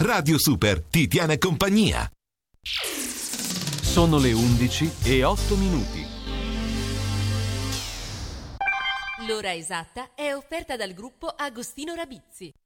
Radio Super ti tiene compagnia. Sono le 11:08. L'ora esatta è offerta dal gruppo Agostino Rabizzi.